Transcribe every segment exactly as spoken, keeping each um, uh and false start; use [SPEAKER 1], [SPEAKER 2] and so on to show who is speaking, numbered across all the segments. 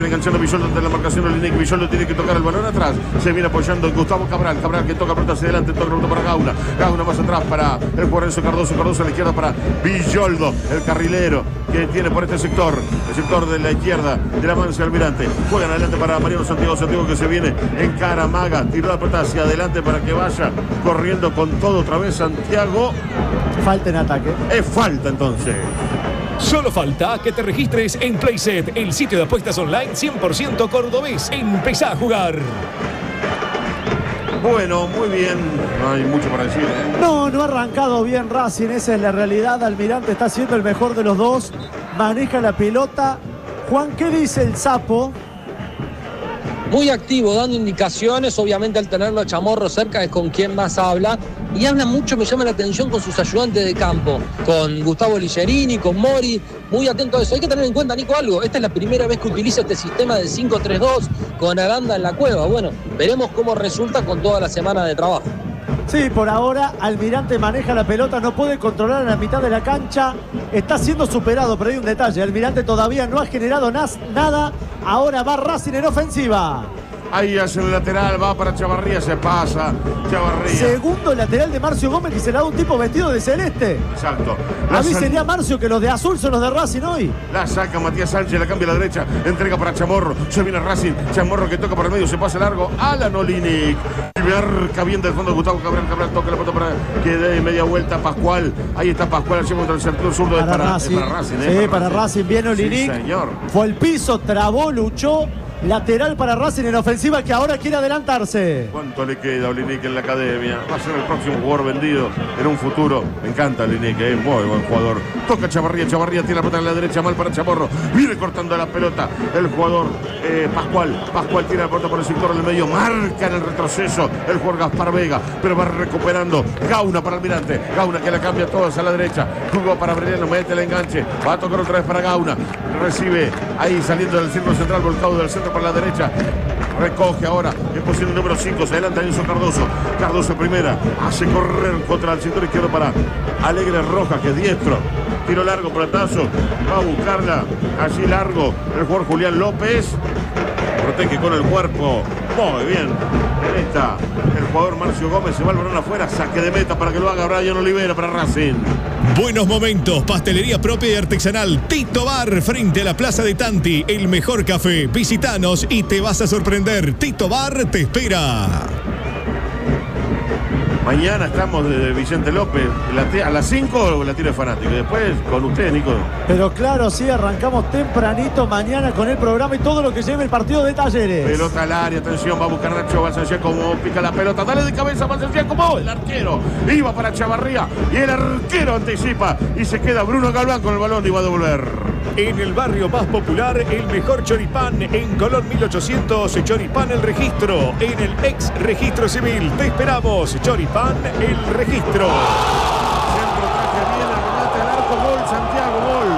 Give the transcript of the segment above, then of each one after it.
[SPEAKER 1] Enganchando Villoldo ante la marcación del Linic. Villoldo tiene que tocar el balón atrás. Se viene apoyando Gustavo Cabral. Cabral que toca pelota hacia adelante. Toca pelota para Gauna. Gauna más atrás para el jugador Enzo Cardoso. Cardoso a la izquierda para Villoldo, el carrilero que tiene por este sector. El sector de la izquierda de la Mancia Almirante. Juegan adelante para Mariano Santiago. Santiago que se viene en cara maga. Tiró la pelota hacia adelante para que vaya corriendo con todo otra vez Santiago.
[SPEAKER 2] Falta en ataque.
[SPEAKER 1] Es falta entonces.
[SPEAKER 3] Solo falta que te registres en Playset, el sitio de apuestas online cien por ciento cordobés. Empezá a jugar.
[SPEAKER 1] Bueno, muy bien. No hay mucho para decir, ¿eh?
[SPEAKER 2] No, no ha arrancado bien Racing, esa es la realidad. Almirante está siendo el mejor de los dos. Maneja la pelota. Juan, ¿qué dice el Sapo?
[SPEAKER 4] Muy activo, dando indicaciones. Obviamente al tenerlo a Chamorro cerca es con quien más habla. Y habla mucho, me llama la atención, con sus ayudantes de campo. Con Gustavo Ligerini, con Mori. Muy atento a eso. Hay que tener en cuenta, Nico, algo. Esta es la primera vez que utiliza este sistema de cinco tres dos con Aranda en la cueva. Bueno, veremos cómo resulta con toda la semana de trabajo.
[SPEAKER 2] Sí, por ahora Almirante maneja la pelota, no puede controlar en la mitad de la cancha. Está siendo superado, pero hay un detalle. Almirante todavía no ha generado nada. Ahora va Racing en ofensiva.
[SPEAKER 1] Ahí hace el lateral, va para Chavarría, se pasa Chavarría.
[SPEAKER 2] Segundo lateral de Marcio Gómez, que se le da un tipo vestido de celeste.
[SPEAKER 1] Exacto.
[SPEAKER 2] A mí sería Marcio que los de azul son los de Racing hoy.
[SPEAKER 1] La saca Matías Sánchez, la cambia a la derecha, entrega para Chamorro, se viene Racing, Chamorro que toca por el medio, se pasa largo, Alan Olinic. Y marca bien del fondo Gustavo Cabral, Cabral toca la pelota para que dé media vuelta Pascual. Ahí está Pascual, haciendo contra el sector zurdo,
[SPEAKER 2] para,
[SPEAKER 1] es para
[SPEAKER 2] Racing.
[SPEAKER 1] Es para Racing.
[SPEAKER 2] Sí,
[SPEAKER 1] eh,
[SPEAKER 2] para, para Racing. Racing, viene Olinic.
[SPEAKER 1] Sí, señor.
[SPEAKER 2] Fue al piso, trabó, luchó. Lateral para Racing en ofensiva, que ahora quiere adelantarse.
[SPEAKER 1] ¿Cuánto le queda a Olinic en la academia? Va a ser el próximo jugador vendido en un futuro. Me encanta Olinic, es muy buen jugador. Toca Chavarría, Chavarría tiene la pelota en la derecha, mal para Chamorro. Viene cortando la pelota el jugador eh, Pascual. Pascual tiene la pelota por el sector del medio. Marca en el retroceso el jugador Gaspar Vega, pero va recuperando. Gauna para Almirante. Gauna que la cambia todas a la derecha. Jugó para Breliano, mete el enganche. Va a tocar otra vez para Gauna. Recibe ahí saliendo del centro central, volcado del centro para la derecha. Recoge ahora en posición número cinco. Se adelanta Enzo Cardoso. Cardoso primera. Hace correr contra el sector izquierdo para Alegre Rojas, que es diestro. Tiro largo, platazo. Va a buscarla. Allí largo. El jugador Julián López. Protege con el cuerpo. Muy bien. Ahí está. El jugador Marcio Gómez se va el balón afuera. Saque de meta para que lo haga Brian Olivera para Racing.
[SPEAKER 3] Buenos momentos, pastelería propia y artesanal Tito Bar, frente a la Plaza de Tanti, el mejor café. Visítanos y te vas a sorprender. Tito Bar te espera.
[SPEAKER 1] Mañana estamos de Vicente López a las cinco la tira fanático. Y después con usted, Nico.
[SPEAKER 2] Pero claro, sí, arrancamos tempranito mañana con el programa y todo lo que lleve el partido de Talleres.
[SPEAKER 1] Pelota al área, atención, va a buscar Nacho Balsancía como pica la pelota. Dale de cabeza Balsancía como el arquero. Iba para Chavarría y el arquero anticipa y se queda Bruno Galván con el balón y va a devolver.
[SPEAKER 3] En el barrio más popular, el mejor choripán en Colón mil ochocientos, Choripán El Registro, en el ex registro civil. Te esperamos, Choripán El Registro.
[SPEAKER 1] Centro traje bien, remate al arco, gol, Santiago,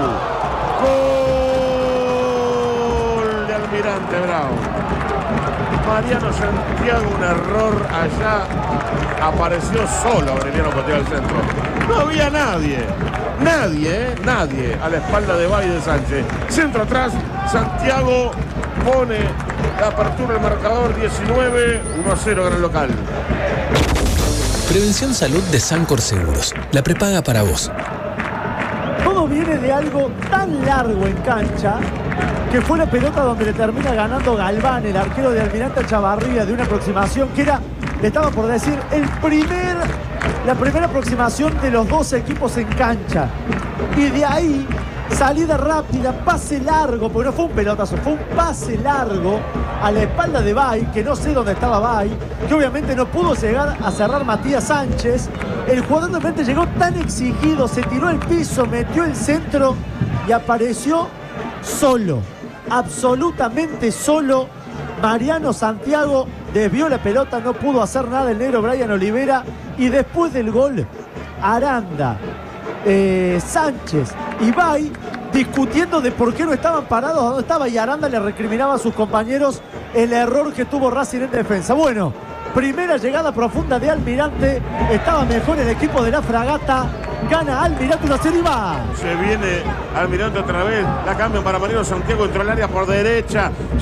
[SPEAKER 1] gol. Gol de Almirante Brown. Mariano Santiago, un error allá. Apareció solo Aureliano Cotea al centro. No había nadie. Nadie, ¿eh? Nadie a la espalda de Bay de Sánchez. Centro atrás, Santiago pone la apertura del marcador. Diecinueve, uno a cero gana el local.
[SPEAKER 5] Prevención Salud de Sancor Seguros, la prepaga para vos.
[SPEAKER 2] Todo viene de algo tan largo en cancha, que fue la pelota donde le termina ganando Galván, el arquero de Almirante a Chavarría, de una aproximación que era, le estaba por decir, el primer, la primera aproximación de los dos equipos en cancha. Y de ahí, salida rápida, pase largo, porque no fue un pelotazo, fue un pase largo a la espalda de Bay, que no sé dónde estaba Bay, que obviamente no pudo llegar a cerrar Matías Sánchez. El jugador de frente llegó tan exigido, se tiró al piso, metió el centro y apareció solo, absolutamente solo. Mariano Santiago desvió la pelota, no pudo hacer nada el negro Brian Olivera. Y después del gol, Aranda, eh, Sánchez y Bay discutiendo de por qué no estaban parados, dónde estaba, y Aranda le recriminaba a sus compañeros el error que tuvo Racing en defensa. Bueno, primera llegada profunda de Almirante, estaba mejor el equipo de la Fragata, Gana Almirante uno a cero y va.
[SPEAKER 1] Se viene Almirante otra vez. La cambian para Mariano Santiago. Entró al área por derecha.